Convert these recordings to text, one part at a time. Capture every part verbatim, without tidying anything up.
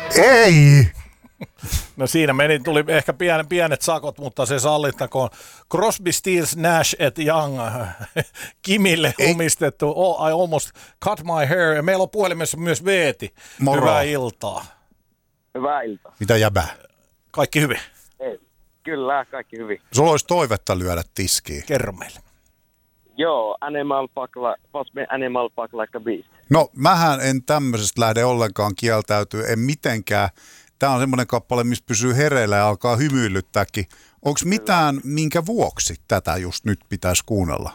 Ei! No siinä meni, tuli ehkä pienet, pienet sakot, mutta se sallittakoon. Crosby, Stills, Nash et Young, Kimille Ei. omistettu oh, I Almost Cut My Hair. Ja meillä on puhelimessa myös Veeti. Moro. Hyvää iltaa. Hyvää iltaa. Mitä jäbää? Kaikki hyvin? Ei. Kyllä, kaikki hyvin. Sulla olisi toivetta lyödä tiskiin. Kerro meille. Joo, animal fuck, like, animal fuck like a beast. No, mähän en tämmöisestä lähde ollenkaan kieltäytyä, en mitenkään. Tämä on semmoinen kappale, missä pysyy hereillä ja alkaa hymyilyttääkin. Onko mitään, minkä vuoksi tätä just nyt pitäisi kuunnella?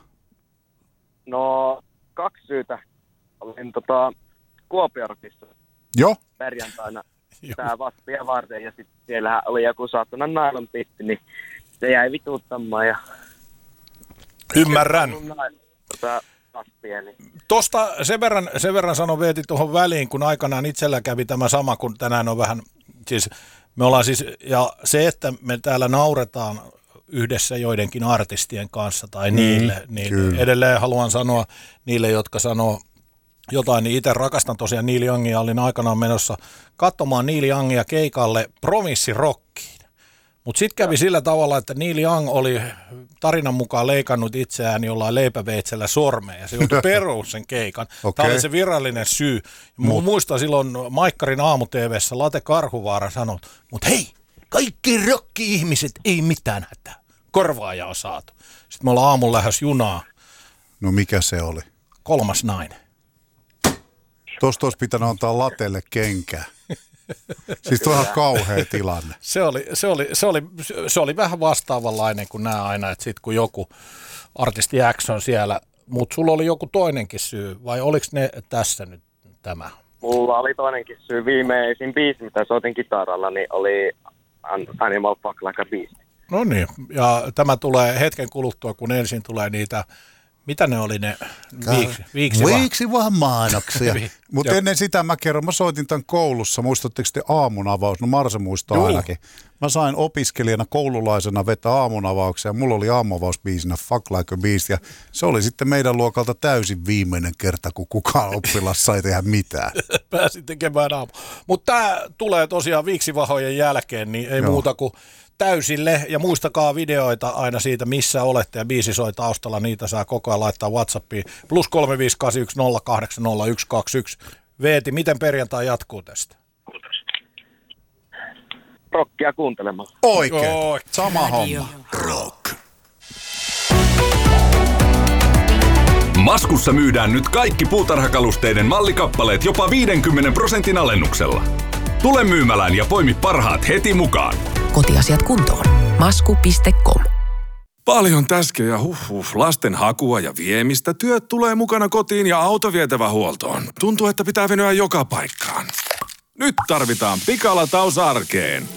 No, kaksi syytä. Olin tota, Kuopiortissa Joo. perjantaina tää vaspia varten ja sitten siellähän oli joku saatana nailon pitti, niin se jäi vituuttamaan ja... Ymmärrän. Tota, vaspia, niin... Tuosta sen verran, sen verran sanon Veeti tuohon väliin, kun aikanaan itsellä kävi tämä sama, kun tänään on vähän, siis me ollaan siis, ja se, että me täällä nauretaan yhdessä joidenkin artistien kanssa tai mm, niille, niin kyllä. Edelleen haluan sanoa niille, jotka sanoo jotain, niin itse rakastan tosiaan Neil Youngia, olin aikanaan menossa katsomaan Neil Youngia keikalle Provinssirockiin. Mutta sitten kävi sillä tavalla, että Neil Young oli tarinan mukaan leikannut itseään jollain leipäveitsellä sormeen ja se joutui peruun sen keikan. Okay. Tämä oli se virallinen syy. Mut. Muistan silloin Maikkarin aamu-tv:ssä Late Karhuvaara sanoi, mutta hei, kaikki rokki-ihmiset ei mitään hätää. Korvaaja on saatu. Sitten me ollaan aamun lähes junaa. No mikä se oli? Kolmas nainen. Tuosta olisi pitänyt antaa Latelle kenkää. Siis tuo on kauhea tilanne. Se oli, se, oli, se, oli, se oli vähän vastaavanlainen kuin nämä aina, että sitten kun joku artisti X on siellä, mutta sulla oli joku toinenkin syy, vai oliko ne tässä nyt tämä? Mulla oli toinenkin syy. Viimeisin biisi, mitä soitin kitaralla, niin oli Animal Fuck Like a Beast. No niin, ja tämä tulee hetken kuluttua, kun ensin tulee niitä... Mitä ne oli ne viiksi, viiksi, viiksi vaan mainoksia. Mutta ennen sitä mä kerron, mä soitin tämän koulussa, muistatteko te aamunavaus? No Marse muistaa Juh. ainakin. Mä sain opiskelijana, koululaisena vetää aamunavauksia ja mulla oli aamunavausbiisinä Fuck Like a Beast ja se oli sitten meidän luokalta täysin viimeinen kerta, kun kukaan oppilas sai tehdä mitään. Pääsin tekemään aamu. Mutta tämä tulee tosiaan viiksivahojen jälkeen, niin ei Joo. muuta kuin täysille ja muistakaa videoita aina siitä, missä olette ja biisi soi taustalla, niitä saa koko ajan laittaa WhatsAppiin. Plus kolme viisi kahdeksan yksi nolla kahdeksan nolla yksi kaksi yksi. Veeti, miten perjantai jatkuu tästä? Rockia kuuntelemaan. Oikein. Oh, sama homma. Rock. Maskussa myydään nyt kaikki puutarhakalusteiden mallikappaleet jopa viidenkymmenen prosentin alennuksella. Tule myymälään ja poimi parhaat heti mukaan. Kotiasiat kuntoon. Masku piste com. Paljon täskejä, huh, huh, lasten hakua ja viemistä. Työt tulee mukana kotiin ja auto vietävä huoltoon. Tuntuu, että pitää venyä joka paikkaan. Nyt tarvitaan pikalataus arkeen.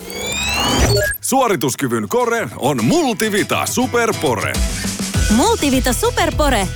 Suorituskyvyn kore on Multivita Superpore. Multivita Superpore.